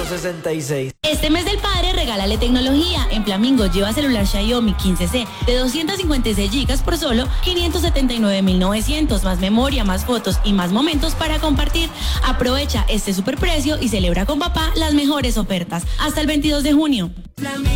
66. Este mes del padre, regálale tecnología. En Flamingo lleva celular Xiaomi 15C de 256 GB por solo 579.900, más memoria, más fotos y más momentos para compartir. Aprovecha este superprecio y celebra con papá las mejores ofertas. Hasta el 22 de junio. Flamingo.